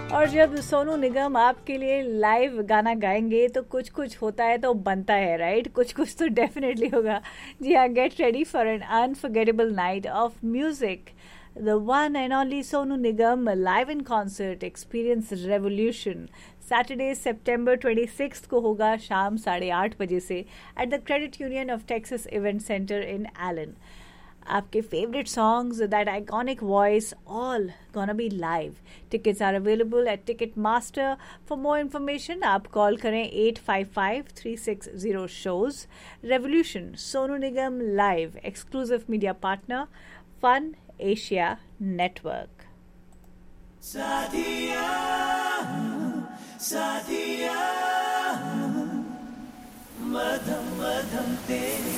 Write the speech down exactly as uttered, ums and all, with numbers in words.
और जब सोनू निगम आपके लिए लाइव गाना गाएंगे तो कुछ कुछ होता है तो बनता है, राइट? कुछ कुछ तो डेफिनेटली होगा। जी हाँ, get ready for an unforgettable night of music. The one and only Sonu Nigam live in concert experience revolution. Saturday, September twenty-sixth को होगा शाम साढ़े आठ बजे से at the Credit Union of Texas Event Center in Allen. आपके favorite songs, that iconic voice, all gonna be live. Tickets are available at Ticketmaster. For more information, आप call करें eight five five three six zero shows. Revolution, Sonu Nigam live, exclusive media partner, Fun Asia Network. Sadia, Sadia, madham madham tere